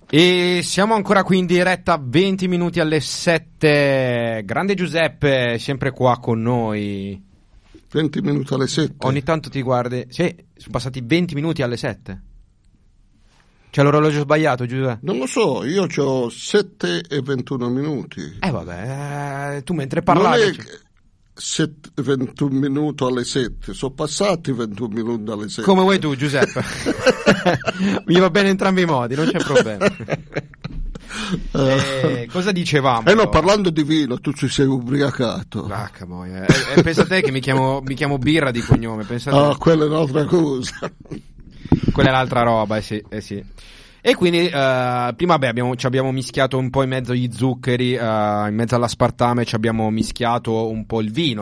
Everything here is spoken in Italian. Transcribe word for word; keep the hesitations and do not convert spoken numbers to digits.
E siamo ancora qui in diretta, venti minuti alle sette. Grande Giuseppe, sempre qua con noi. venti minuti alle sette. Ogni tanto ti guardi. Sì, sono passati venti minuti alle sette. C'è l'orologio sbagliato, Giuseppe? Non lo so, io ho sette e ventuno minuti. Eh vabbè, eh, tu mentre parlavi... Non è sette, ventuno minuti alle sette, sono passati ventuno minuti alle sette. Come vuoi tu, Giuseppe. Mi va bene entrambi i modi, non c'è problema. Eh, cosa dicevamo? Eh no, parlando di vino, tu ci sei ubriacato. Vacca boia. Eh, eh, pensa a te che mi chiamo, mi chiamo Birra di cognome. Pensa a te. Ah, quella è un'altra cosa. Quella è l'altra roba, eh sì, eh sì. E quindi uh, prima beh, abbiamo, ci abbiamo mischiato un po' in mezzo gli zuccheri, uh, in mezzo all'aspartame ci abbiamo mischiato un po' il vino.